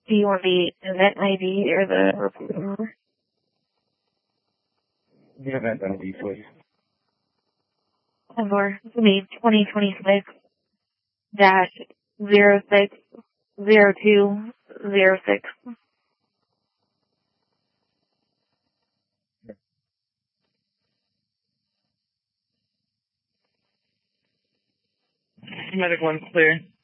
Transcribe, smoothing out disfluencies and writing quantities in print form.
Do you want the event ID or the report number? The event ID, please. Or the 2026-060206. Medic 1's clear.